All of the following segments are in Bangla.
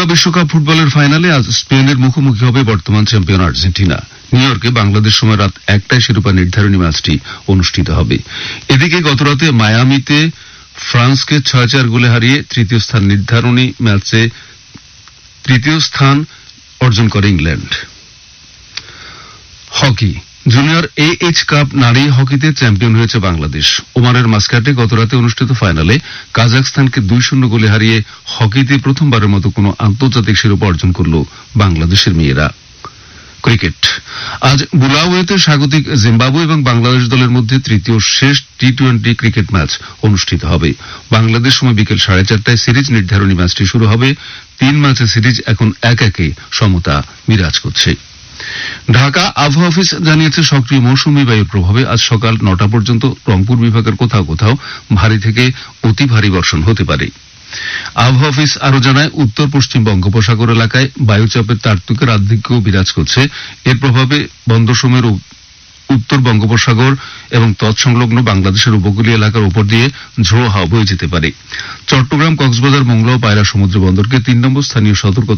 বিশ্বকাপ ফুটবলের ফাইনালে আজ স্পেনের মুখোমুখি হবে বর্তমান চ্যাম্পিয়ন আর্জেন্টিনা। নিউ ইয়র্কে বাংলাদেশ সময় রাত 1টায় শিরোপা নির্ধারণী ম্যাচটি অনুষ্ঠিত হবে। এদিকে গতরাতে মায়ামিতে ফ্রান্সকে 6-4 গোলে হারিয়ে তৃতীয় স্থান অর্জন করে England. Hockey junior AH cup নারী হকিতে চ্যাম্পিয়ন হয়েছে বাংলাদেশ। ওমানের মাস্কাটে গতরাতে অনুষ্ঠিত ফাইনালে কাজাখস্তানকে 2-0 গোলে হারিয়ে হকিতে প্রথমবারের মতো কোনো আন্তর্জাতিক শিরোপা অর্জন করল বাংলাদেশের মেয়েরা। ক্রিকেট আজ বুলাওয়েতে স্বাগতিক জিম্বাবুয়ে এবং বাংলাদেশ দলের মধ্যে তৃতীয় শেষ T20 ক্রিকেট ম্যাচ অনুষ্ঠিত হবে। বাংলাদেশ সময় বিকেল 4:30টায় সিরিজ নির্ধারণী ম্যাচটি শুরু হবে। 3 ম্যাচের সিরিজ এখন 1-1 সমতা বিরাজ করছে। ঢাকা আবহাওয়া অফিস জানিয়েছে সক্রিয় মৌসুমী বায়ুর প্রভাবে আজ সকাল 9টা পর্যন্ত রংপুর বিভাগের কোথাও কোথাও ভারী থেকে অতি ভারী বর্ষণ হতে পারে। আবহাওয়া অফিস আরো জানায় উত্তর পশ্চিম বঙ্গোপসাগর এলাকায় বায়ুচাপের তারতম্যের আধিক্য বিরাজ করছে। এর প্রভাবে বন্দরসমূহের উত্তর বঙ্গোপসাগর এবং তৎসংলগ্ন বাংলাদেশের উপকূলীয় এলাকার উপর দিয়ে ঝোড়ো হাওয়া বয়ে যেতে পারে। চট্টগ্রাম, কক্সবাজার, মোংলা ও পায়রা সমুদ্র বন্দরকে 3 নম্বর স্থানীয়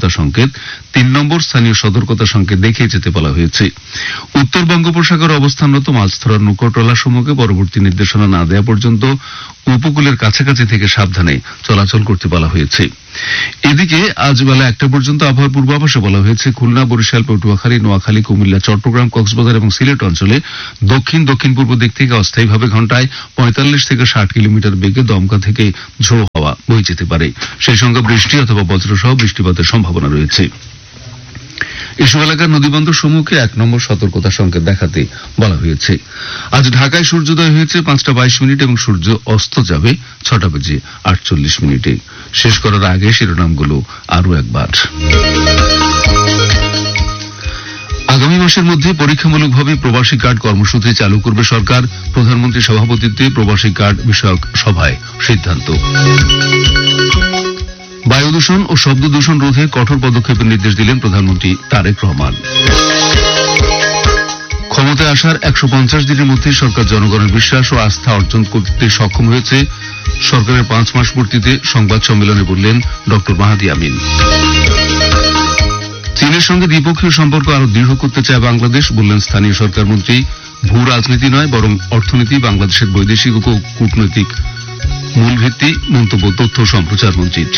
সতর্কতা সংকেত দেখিয়ে যেতে বলা হয়েছে। উত্তর বঙ্গোপসাগর অবস্থানরত মাছ ধরার নৌকাট্রলারসমূহকে পরবর্তী নির্দেশনা না দেওয়া পর্যন্ত উপকূলের কাছাকাছি থেকে সাবধানে চলাচল করতে বলা হয়েছে। এদিকে আজ বেলা 1টা পর্যন্ত আবহাওয়ার পূর্বাভাসে বলা হয়েছে খুলনা, বরিশাল, পটুয়াখালী, নোয়াখালী, কুমিল্লা, চট্টগ্রাম, কক্সবাজার এবং সিলেট অঞ্চলে দক্ষিণ পূর্ব দিক থেকে অস্থায়ীভাবে ঘন্টায় 45 থেকে 60 কিলোমিটার বেগে দমকা থেকে ঝোড়ো হাওয়া বয়ে যেতে পারে। সেই সঙ্গে বৃষ্টি অথবা বজ্রসহ বৃষ্টিপাতের সম্ভাবনা রয়েছে। এসব এলাকার নদীবন্দর সমূহকে 1 নম্বর সতর্কতা সংকেত দেখাতে বলা হয়েছে। আজ ঢাকায় সূর্যোদয় হয়েছে 5:22 এবং সূর্য অস্ত যাবে 6:48। শেষ করার আগে শিরোনামগুলো আরো একবার। আগামী মাসের মধ্যে পরীক্ষামূলকভাবে প্রবাসী কার্ড কর্মসূচি চালু করবে সরকার। প্রধানমন্ত্রীর সভাপতিত্বে প্রবাসী কার্ড বিষয়ক সভায় সিদ্ধান্ত। বায়ু দূষণ ও শব্দ দূষণ রোধে কঠোর পদক্ষেপের নির্দেশ দিলেন প্রধানমন্ত্রী তারেক রহমান। ক্ষমতায় আসার 150 দিনের মধ্যে সরকার জনগণের বিশ্বাস ও আস্থা অর্জন করতে সক্ষম হয়েছে। সরকারের 5 মাস পূর্তিতে সংবাদ সম্মেলনে বললেন ড মাহাদি আমিন। চীনের সঙ্গে দ্বিপক্ষীয় সম্পর্ক আরো দৃঢ় করতে চায় বাংলাদেশ, বললেন স্থানীয় সরকার মন্ত্রী। ভূ রাজনীতি নয় বরং অর্থনীতি বাংলাদেশের বৈদেশিক ও কূটনৈতিক মূল ভিত্তি, মন্তব্য তথ্য সম্প্রচার মন্ত্রীর।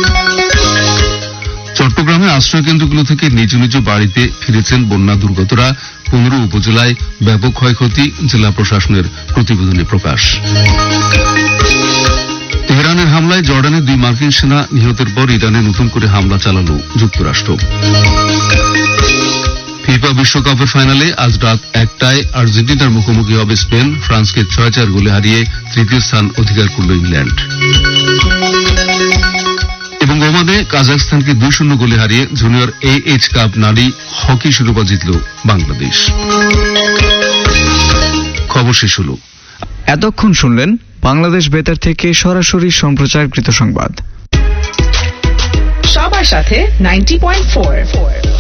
চট্টগ্রামে আশ্রয় কেন্দ্রগুলো থেকে নিজ নিজ বাড়িতে ফিরেছেন বন্যা দুর্গতরা। 15 উপজেলায় ব্যাপক ক্ষয়ক্ষতি, জেলা প্রশাসনের প্রতিবেদনে প্রকাশ। তেহরানের হামলায় জর্ডানের 2 মার্কিন সেনা নিহতের পর ইরানে নতুন করে হামলা চালালো যুক্তরাষ্ট্র। ফিফা বিশ্বকাপের ফাইনালে আজ রাত 1টায় আর্জেন্টিনার মুখোমুখি হবে স্পেন। ফ্রান্সকে 6-4 গোলে হারিয়ে তৃতীয় স্থান অধিকার করল ইংল্যান্ড। এবং ওমানে কাজাখস্তানকে 2-0 গোলে হারিয়ে জুনিয়র AH কাপ নারী হকি শিরোপা জিতল বাংলাদেশ। খবর শেষ হল। এতক্ষণ শুনলেন বাংলাদেশ বেতার থেকে সরাসরি সম্প্রচারকৃত সংবাদ। সবার সাথে 90.4